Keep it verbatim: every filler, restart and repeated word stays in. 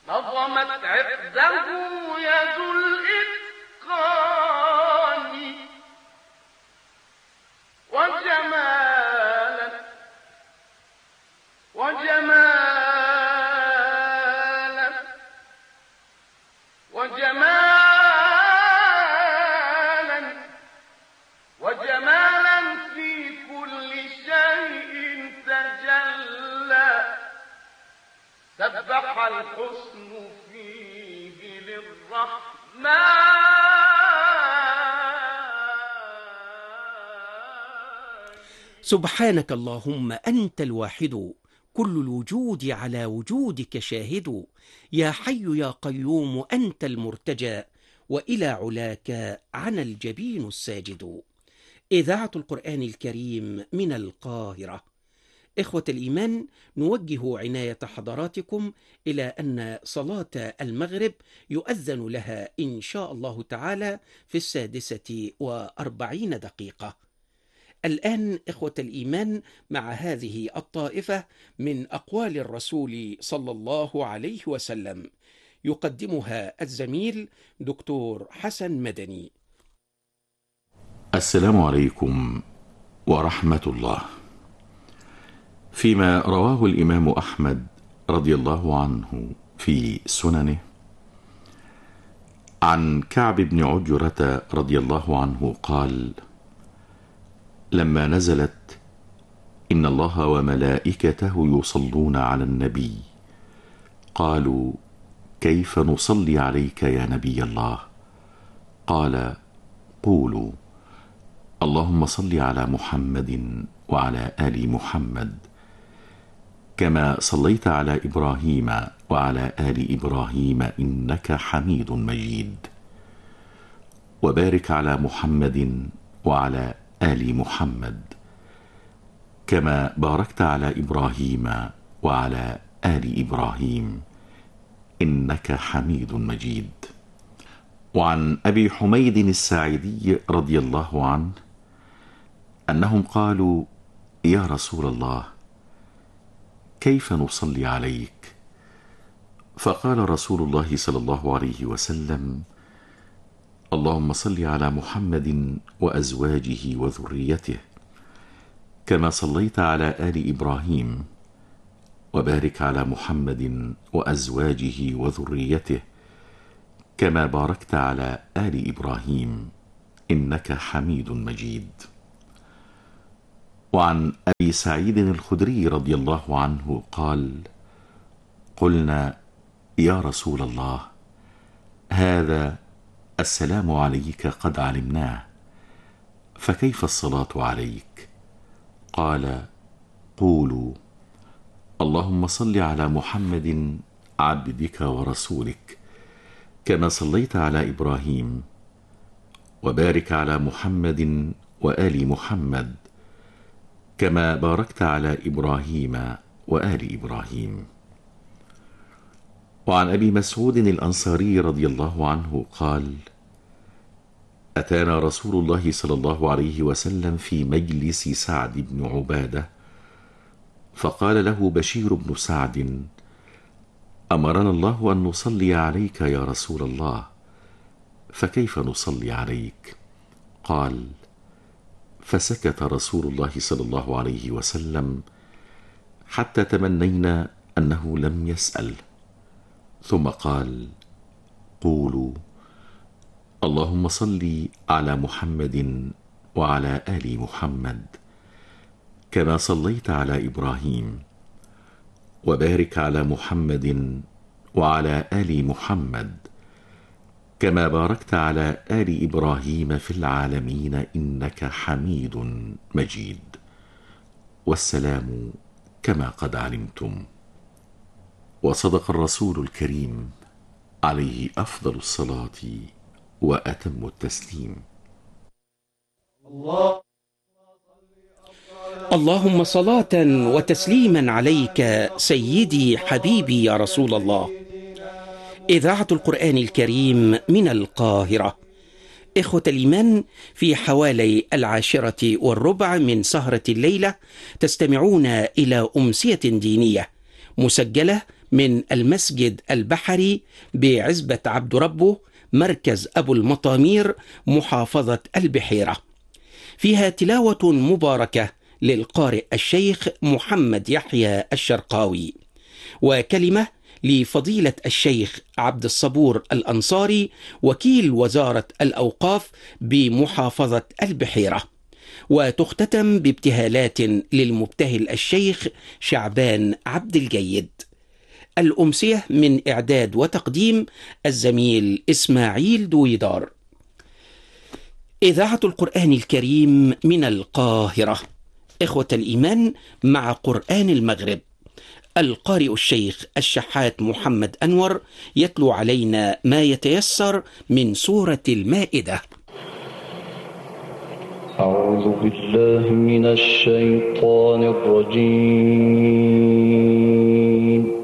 نظمت عقده يد الإتقان وجمالا وجمالا وجمالا وجمالا في كل شيء تجلى سبح الحسن فيه للرحمن. سبحانك اللهم أنت الواحد، كل الوجود على وجودك شاهد. يا حي يا قيوم أنت المرتجى، وإلى علاك عن الجبين الساجد. إذاعة القرآن الكريم من القاهرة. إخوة الإيمان، نوجه عناية حضراتكم إلى أن صلاة المغرب يؤذن لها إن شاء الله تعالى في السادسة وأربعين دقيقة. الآن إخوة الإيمان مع هذه الطائفة من أقوال الرسول صلى الله عليه وسلم، يقدمها الزميل دكتور حسن مدني. السلام عليكم ورحمة الله. فيما رواه الإمام أحمد رضي الله عنه في سننه عن كعب بن عجرة رضي الله عنه قال: لما نزلت إن الله وملائكته يصلون على النبي قالوا: كيف نصلي عليك يا نبي الله؟ قال: قولوا: اللهم صل على محمد وعلى آل محمد كما صليت على إبراهيم وعلى آل إبراهيم إنك حميد مجيد، وبارك على محمد وعلى آل محمد كما باركت على إبراهيم وعلى آل إبراهيم إنك حميد مجيد. وعن أبي حميد الساعدي رضي الله عنه أنهم قالوا: يا رسول الله، كيف نصلي عليك؟ فقال رسول الله صلى الله عليه وسلم: اللهم صل على محمد وأزواجه وذريته كما صليت على آل إبراهيم، وبارك على محمد وأزواجه وذريته كما باركت على آل إبراهيم إنك حميد مجيد. وعن أبي سعيد الخدري رضي الله عنه قال: قلنا: يا رسول الله، هذا السلام عليك قد علمناه، فكيف الصلاة عليك؟ قال: قولوا: اللهم صل على محمد عبدك ورسولك كما صليت على إبراهيم، وبارك على محمد وآل محمد كما باركت على إبراهيم وآل إبراهيم. وعن أبي مسعود الأنصاري رضي الله عنه قال: أتانا رسول الله صلى الله عليه وسلم في مجلس سعد بن عبادة، فقال له بشير بن سعد: أمرنا الله أن نصلي عليك يا رسول الله، فكيف نصلي عليك؟ قال: فسكت رسول الله صلى الله عليه وسلم حتى تمنينا أنه لم يسأل، ثم قال: قولوا: اللهم صل على محمد وعلى آل محمد كما صليت على إبراهيم، وبارك على محمد وعلى آل محمد كما باركت على آل إبراهيم في العالمين إنك حميد مجيد، والسلام كما قد علمتم. وصدق الرسول الكريم عليه أفضل الصلاة وأتم التسليم. الله اللهم صلاة وتسليما عليك سيدي حبيبي يا رسول الله. إذاعة القرآن الكريم من القاهرة. إخوة الإيمان، في حوالي العاشرة والربع من سهرة الليلة تستمعون إلى أمسية دينية مسجلة من المسجد البحري بعزبة عبد ربه، مركز أبو المطامير، محافظة البحيرة. فيها تلاوة مباركة للقارئ الشيخ محمد يحيى الشرقاوي، وكلمة لفضيلة الشيخ عبد الصبور الأنصاري وكيل وزارة الأوقاف بمحافظة البحيرة، وتختتم بابتهالات للمبتهل الشيخ شعبان عبد الجيد. الأمسية من إعداد وتقديم الزميل إسماعيل دويدار. إذاعة القرآن الكريم من القاهرة. إخوة الإيمان، مع قرآن المغرب، القارئ الشيخ الشحات محمد أنور يتلو علينا ما يتيسر من سورة المائدة. أعوذ بالله من الشيطان الرجيم.